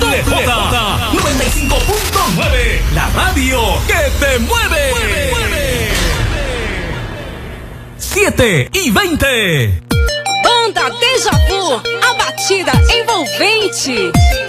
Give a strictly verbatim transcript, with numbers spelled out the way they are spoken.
Doble J noventa y cinco punto nueve, la radio que te mueve. mueve, mueve. siete y veinte. Banda Deja Vu, a batida envolvente.